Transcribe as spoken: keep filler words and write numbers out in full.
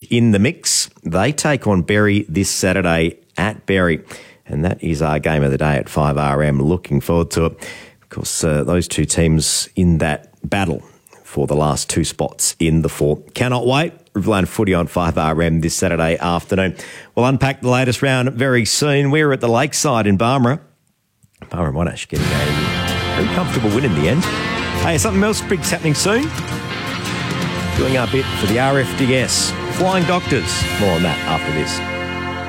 in the mix. They take on Berry this Saturday at Berry, and that is our game of the day at five R M. Looking forward to it. Of course, uh, those two teams in that battle for the last two spots in the four. Cannot wait. Riverland Footy on five R M this Saturday afternoon. We'll unpack the latest round very soon. We're at the Lakeside in Barmera. Barmera Monash getting a very comfortable win in the end. Hey, something else big's happening soon. Doing our bit for the R F D S. Flying Doctors. More on that after this.